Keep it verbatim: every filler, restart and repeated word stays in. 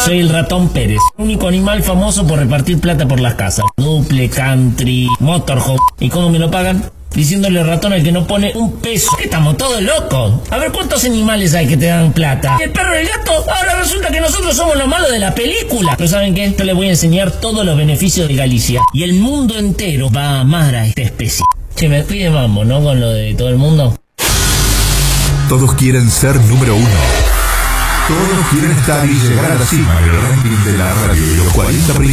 Soy el ratón Pérez, único animal famoso por repartir plata por las casas. Duple, country, motorhome. ¿Y cómo me lo pagan? Diciéndole ratón al que no pone un peso. ¿Qué estamos todos locos? A ver cuántos animales hay que te dan plata. ¿El perro y el gato? Ahora resulta que nosotros somos los malos de la película. Pero ¿saben qué? Yo les voy a enseñar todos los beneficios de Galicia. Y el mundo entero va a amar a esta especie. Che, me pide mambo, ¿no? Con lo de todo el mundo. Todos quieren ser número uno. Todos quieren estar y llegar a la cima del ranking de la radio de los cuarenta